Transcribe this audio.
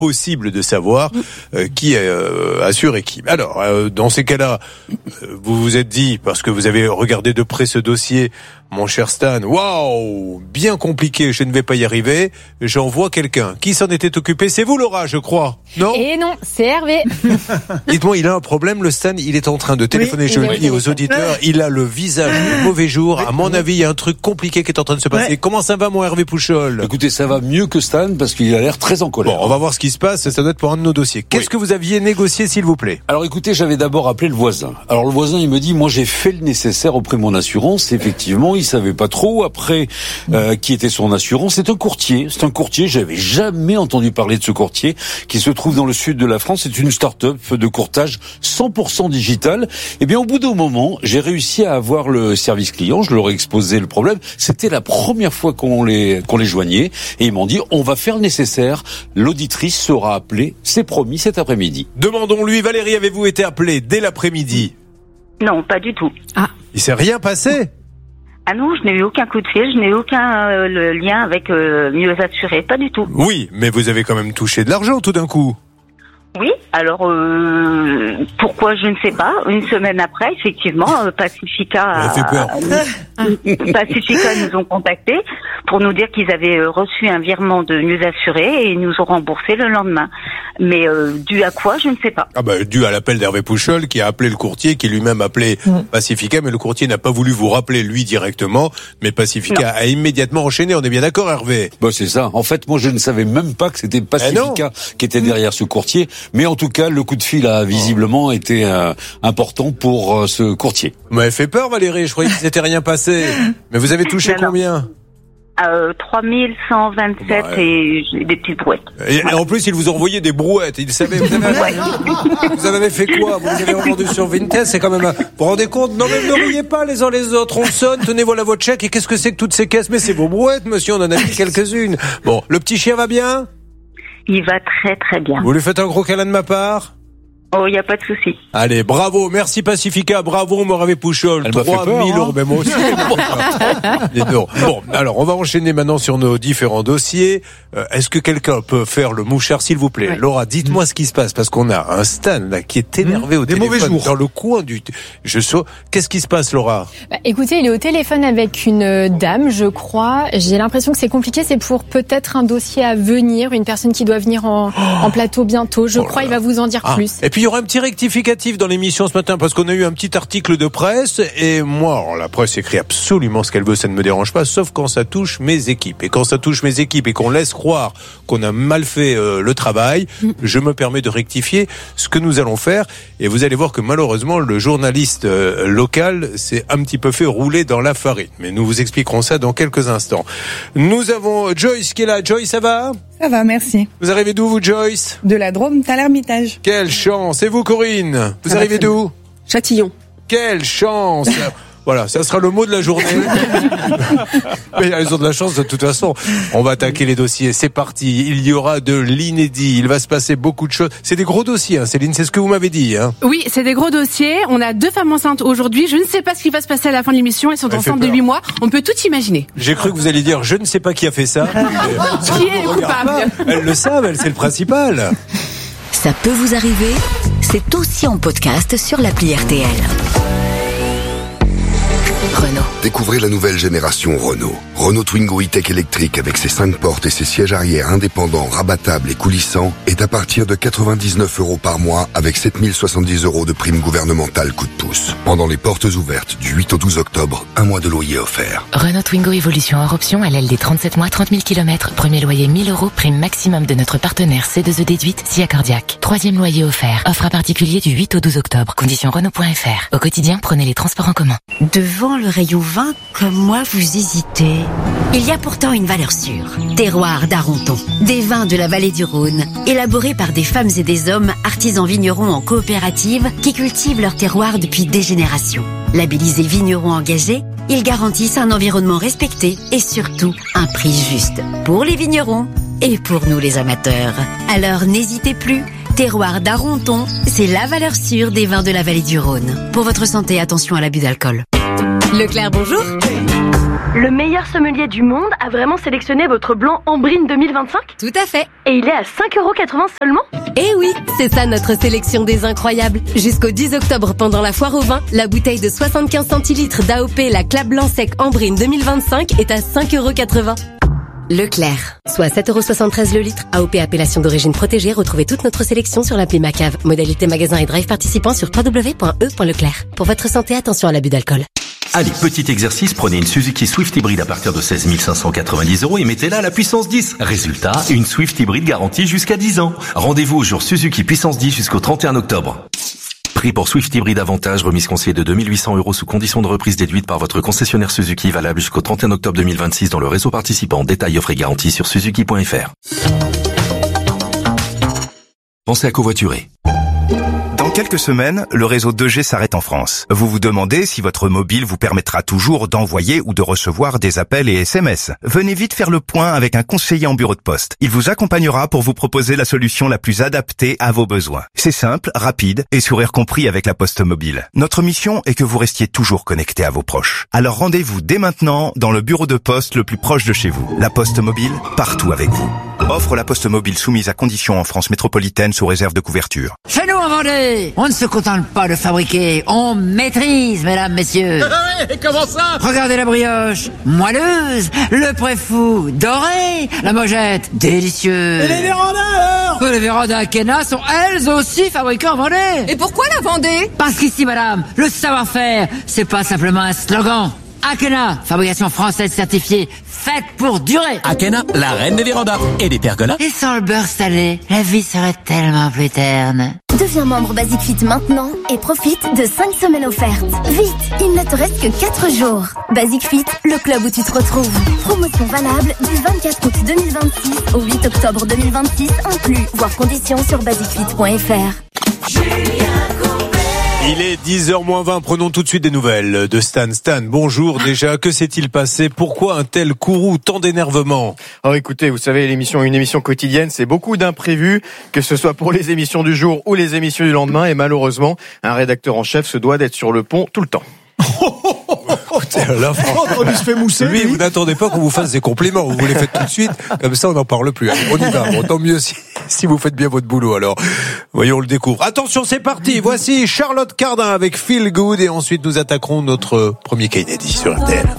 possible de savoir qui assure et qui. Alors, dans ces cas-là, vous vous êtes dit, parce que vous avez regardé de près ce dossier, mon cher Stan, waouh, bien compliqué, je ne vais pas y arriver, j'envoie quelqu'un. Qui s'en était occupé? C'est vous, Laura, je crois. Non? Et non, c'est Hervé. Dites-moi, il a un problème, le Stan, il est en train de téléphoner, je le dis aux auditeurs, il a le visage du mauvais jour. À mon avis, il y a un truc compliqué qui est en train de se passer. Comment ça va, mon Hervé Pouchol? Écoutez, ça va mieux que Stan parce qu'il a l'air très en colère. Bon, on va voir ce qui se passe, ça doit être pour un de nos dossiers. Qu'est-ce que vous aviez négocié, s'il vous plaît? Alors écoutez, j'avais d'abord appelé le voisin. Alors le voisin, il me dit, moi j'ai fait le nécessaire auprès de mon assurance. Effectivement, il savait pas trop après qui était son assurance. C'est un courtier, j'avais jamais entendu parler de ce courtier qui se trouve dans le sud de la France. C'est une start-up de courtage 100% digital. Et bien au bout d'un moment, j'ai réussi à avoir le service client, je leur ai exposé le problème. C'était la première fois qu'on les joignait et ils m'ont dit, on va faire le nécessaire. L'auditrice sera appelée, c'est promis, cet après-midi. Demandons-lui, Valérie, avez-vous été appelée dès l'après-midi? Non, pas du tout. Ah. Il s'est rien passé? Ah non, je n'ai eu aucun coup de fil, je n'ai eu aucun le lien avec Mieux Assuré, pas du tout. Oui, mais vous avez quand même touché de l'argent tout d'un coup. Oui, alors pourquoi je ne sais pas. Une semaine après, effectivement, Pacifica nous ont contactés pour nous dire qu'ils avaient reçu un virement de Mieux Assuré et ils nous ont remboursé le lendemain. Mais dû à quoi, je ne sais pas. Ah bah dû à l'appel d'Hervé Pouchol qui a appelé le courtier, qui lui-même appelé Pacifica, mais le courtier n'a pas voulu vous rappeler lui directement, mais Pacifica a immédiatement enchaîné. On est bien d'accord, Hervé? Bah c'est ça. En fait, moi je ne savais même pas que c'était Pacifica qui était derrière ce courtier. Mais en tout cas, le coup de fil a visiblement été important pour ce courtier. Vous m'avez fait peur, Valérie. Je croyais qu'il s'était rien passé. Mais vous avez touché combien? 3127 et des petites brouettes. Et en plus, ils vous ont envoyé des brouettes. Ils savaient. Vous avez fait quoi? Vous les avez revendu sur Vinted? C'est quand même. Vous vous rendez compte? Non, mais ne riez pas les uns les autres. On sonne. Tenez, voilà votre chèque. Et qu'est-ce que c'est que toutes ces caisses? Mais c'est vos brouettes, monsieur. On en a mis quelques-unes. Bon, le petit chien va bien? Il va très très bien. Vous lui faites un gros câlin de ma part? Oh, il n'y a pas de souci. Allez, bravo, merci Pacifica, bravo Hervé Pouchol. Elle m'a fait peur, 3000 euros, mais moi aussi. Bon, alors on va enchaîner maintenant sur nos différents dossiers. Est-ce que quelqu'un peut faire le mouchard, s'il vous plaît? Laura, dites-moi ce qui se passe, parce qu'on a un Stan là qui est énervé au téléphone, mauvais jours. Dans le coin du. Qu'est-ce qui se passe, Laura? Écoutez, il est au téléphone avec une dame, je crois. J'ai l'impression que c'est compliqué. C'est pour peut-être un dossier à venir, une personne qui doit venir en plateau bientôt. Je crois, il va vous en dire plus. Et puis il y aura un petit rectificatif dans l'émission ce matin parce qu'on a eu un petit article de presse et moi, alors, la presse écrit absolument ce qu'elle veut, ça ne me dérange pas, sauf quand ça touche mes équipes. Et quand ça touche mes équipes et qu'on laisse croire qu'on a mal fait le travail, je me permets de rectifier ce que nous allons faire. Et vous allez voir que malheureusement, le journaliste local s'est un petit peu fait rouler dans la farine. Mais nous vous expliquerons ça dans quelques instants. Nous avons Joyce qui est là. Joyce, ça va? Ça va, merci. Vous arrivez d'où, vous, Joyce? De la Drôme, à l'Ermitage. Quelle chance! Et vous, Corinne? Vous arrivez d'où? Châtillon. Quelle chance! Voilà, ça sera le mot de la journée. Mais ils ont de la chance de toute façon. On va attaquer les dossiers. C'est parti. Il y aura de l'inédit. Il va se passer beaucoup de choses. C'est des gros dossiers, hein, Céline. C'est ce que vous m'avez dit, hein. Oui, c'est des gros dossiers. On a 2 femmes enceintes aujourd'hui. Je ne sais pas ce qui va se passer à la fin de l'émission. Elles sont enceintes de 8 mois. On peut tout imaginer. J'ai cru que vous alliez dire, je ne sais pas qui a fait ça. Qui est coupable? Elles le savent, c'est le principal. Ça peut vous arriver. C'est aussi en podcast sur l'appli RTL. Renault. Découvrez la nouvelle génération Renault. Renault Twingo E-Tech électrique avec ses 5 portes et ses sièges arrière indépendants, rabattables et coulissants est à partir de 99 € par mois avec 7070 € de prime gouvernementale coup de pouce. Pendant les portes ouvertes du 8 au 12 octobre, un mois de loyer offert. Renault Twingo Evolution hors option à LLD 37 mois, 30 000 km. Premier loyer 1000 €, prime maximum de notre partenaire C2E déduite, SIA Cardiaque. 3e loyer offert. Offre à particulier du 8 au 12 octobre. Conditions Renault.fr. Au quotidien, prenez les transports en commun. Devant le rayon vin, comme moi, vous hésitez. Il y a pourtant une valeur sûre. Terroir d'Aronton. Des vins de la vallée du Rhône, élaborés par des femmes et des hommes artisans vignerons en coopérative qui cultivent leur terroir depuis des générations. Labellisés vignerons engagés, ils garantissent un environnement respecté et surtout un prix juste. Pour les vignerons et pour nous les amateurs. Alors n'hésitez plus. Terroir d'Aronton, c'est la valeur sûre des vins de la vallée du Rhône. Pour votre santé, attention à l'abus d'alcool. Leclerc, bonjour. Le meilleur sommelier du monde a vraiment sélectionné votre blanc Ambrine 2025 ? Tout à fait. Et il est à 5,80€ seulement ? Eh oui, c'est ça notre sélection des incroyables. Jusqu'au 10 octobre pendant la foire au vin, la bouteille de 75 centilitres d'AOP La Clap Blanc Sec Ambrine 2025 est à 5,80€. Leclerc, soit 7,73€ le litre. AOP appellation d'origine protégée. Retrouvez toute notre sélection sur l'appli Macave. Modalité magasin et drive participant sur www.e.leclerc. Pour votre santé, attention à l'abus d'alcool. Allez, petit exercice, prenez une Suzuki Swift hybride à partir de 16 590€ et mettez-la à la puissance 10. Résultat, une Swift hybride garantie jusqu'à 10 ans. Rendez-vous au jour Suzuki puissance 10 jusqu'au 31 octobre. Prix pour Swift hybride avantage, remise conseillée de 2 800€ sous condition de reprise déduite par votre concessionnaire Suzuki, valable jusqu'au 31 octobre 2026 dans le réseau participant. Détails, offres et garanties sur suzuki.fr. Pensez à covoiturer. Dans quelques semaines, le réseau 2G s'arrête en France. Vous vous demandez si votre mobile vous permettra toujours d'envoyer ou de recevoir des appels et SMS. Venez vite faire le point avec un conseiller en bureau de poste. Il vous accompagnera pour vous proposer la solution la plus adaptée à vos besoins. C'est simple, rapide et sourire compris avec la Poste Mobile. Notre mission est que vous restiez toujours connecté à vos proches. Alors rendez-vous dès maintenant dans le bureau de poste le plus proche de chez vous. La Poste Mobile, partout avec vous. Offre La Poste Mobile soumise à conditions en France métropolitaine sous réserve de couverture. Chez nous en Vendée, on ne se contente pas de fabriquer, on maîtrise, mesdames, messieurs. Et comment ça? Regardez la brioche, moelleuse, le préfou, doré, la mojette, délicieux. Et les vérandas alors? Les vérandas Akena sont elles aussi fabriquées en Vendée. Et pourquoi la Vendée? Parce qu'ici, madame, le savoir-faire, c'est pas simplement un slogan. Akena, fabrication française certifiée, faite pour durer. Akena, la reine des vérandas et des pergolas. Et sans le beurre salé, la vie serait tellement plus terne. Deviens membre Basic Fit maintenant et profite de 5 semaines offertes. Vite, il ne te reste que 4 jours. Basic Fit, le club où tu te retrouves. Promotion valable du 24 août 2026 au 8 octobre 2026 inclus. Voir conditions sur basicfit.fr. Il est 10h-20, prenons tout de suite des nouvelles de Stan. Stan, bonjour déjà, que s'est-il passé? Pourquoi un tel courroux, tant d'énervement? Alors écoutez, vous savez, une émission quotidienne, c'est beaucoup d'imprévus, que ce soit pour les émissions du jour ou les émissions du lendemain, et malheureusement, un rédacteur en chef se doit d'être sur le pont tout le temps. Là, il se fait mousser. Lui, vous n'attendez pas qu'on vous fasse des compliments. Vous les faites tout de suite. Comme ça, on n'en parle plus. Allez, on y va. Bon, tant mieux si vous faites bien votre boulot. Alors, voyons, on le découvre. Attention, c'est parti. Voici Charlotte Cardin avec Feel Good. Et ensuite, nous attaquerons notre premier Kennedy sur RTL.